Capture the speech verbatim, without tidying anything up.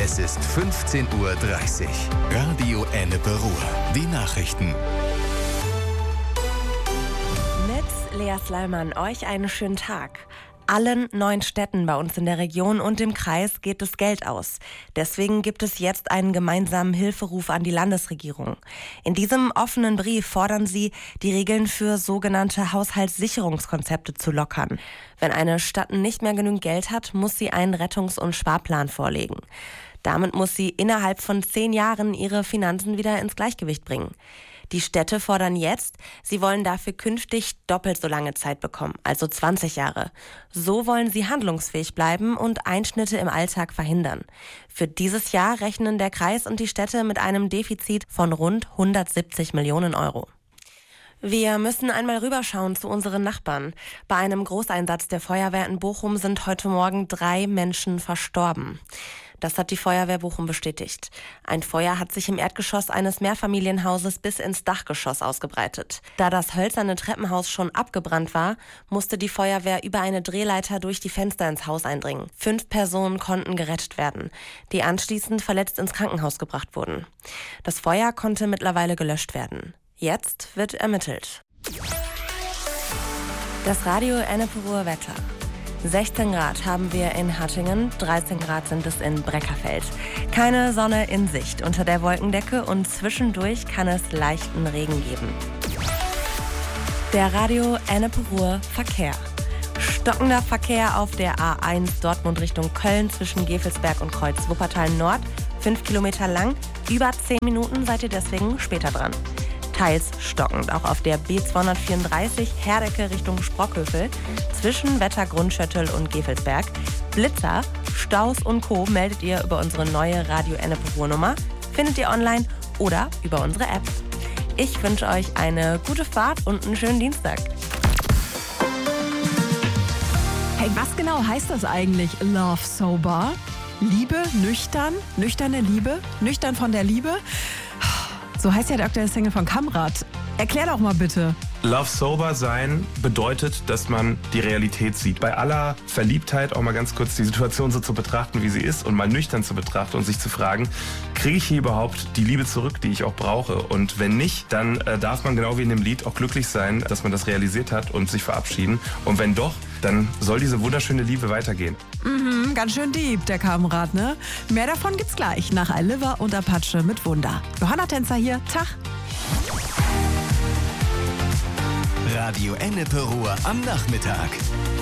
Es ist fünfzehn Uhr dreißig. Radio Ennepe Ruhr. Die Nachrichten. Mit Lea Sleiman euch einen schönen Tag. Allen neun Städten bei uns in der Region und im Kreis geht das Geld aus. Deswegen gibt es jetzt einen gemeinsamen Hilferuf an die Landesregierung. In diesem offenen Brief fordern sie, die Regeln für sogenannte Haushaltssicherungskonzepte zu lockern. Wenn eine Stadt nicht mehr genügend Geld hat, muss sie einen Rettungs- und Sparplan vorlegen. Damit muss sie innerhalb von zehn Jahren ihre Finanzen wieder ins Gleichgewicht bringen. Die Städte fordern jetzt, sie wollen dafür künftig doppelt so lange Zeit bekommen, also zwanzig Jahre. So wollen sie handlungsfähig bleiben und Einschnitte im Alltag verhindern. Für dieses Jahr rechnen der Kreis und die Städte mit einem Defizit von rund hundertsiebzig Millionen Euro. Wir müssen einmal rüberschauen zu unseren Nachbarn. Bei einem Großeinsatz der Feuerwehr in Bochum sind heute Morgen drei Menschen verstorben. Das hat die Feuerwehr Bochum bestätigt. Ein Feuer hat sich im Erdgeschoss eines Mehrfamilienhauses bis ins Dachgeschoss ausgebreitet. Da das hölzerne Treppenhaus schon abgebrannt war, musste die Feuerwehr über eine Drehleiter durch die Fenster ins Haus eindringen. Fünf Personen konnten gerettet werden, die anschließend verletzt ins Krankenhaus gebracht wurden. Das Feuer konnte mittlerweile gelöscht werden. Jetzt wird ermittelt. Das Radio Ennepe Ruhr Wetter. sechzehn Grad haben wir in Hattingen, dreizehn Grad sind es in Breckerfeld. Keine Sonne in Sicht unter der Wolkendecke und zwischendurch kann es leichten Regen geben. Der Radio Ennepe Ruhr Verkehr. Stockender Verkehr auf der A eins Dortmund Richtung Köln zwischen Gevelsberg und Kreuz Wuppertal Nord. fünf Kilometer lang, über zehn Minuten seid ihr deswegen später dran. Teils stockend auch auf der B zweihundertvierunddreißig Herdecke Richtung Sprockhövel zwischen Wetter-Grundschöttel und Gevelsberg. Blitzer, Staus und Co. meldet ihr über unsere neue Radio Ennepe Ruhr Nummer, findet ihr online oder über unsere App. Ich wünsche euch eine gute Fahrt und einen schönen Dienstag. Hey, was genau heißt das eigentlich, Love Sober? Liebe, nüchtern, nüchterne Liebe, nüchtern von der Liebe? So heißt ja der aktuelle Single von Kamrat. Erklär doch mal bitte. Love Sober sein bedeutet, dass man die Realität sieht. Bei aller Verliebtheit auch mal ganz kurz die Situation so zu betrachten, wie sie ist und mal nüchtern zu betrachten und sich zu fragen, kriege ich hier überhaupt die Liebe zurück, die ich auch brauche? Und wenn nicht, dann äh, darf man genau wie in dem Lied auch glücklich sein, dass man das realisiert hat und sich verabschieden. Und wenn doch, dann soll diese wunderschöne Liebe weitergehen. Mhm, ganz schön deep, der Kamrat, ne? Mehr davon gibt's gleich nach Aliva und Apache mit Wunder. Johanna Tänzer hier, Tag. Radio Ennepe Ruhr am Nachmittag.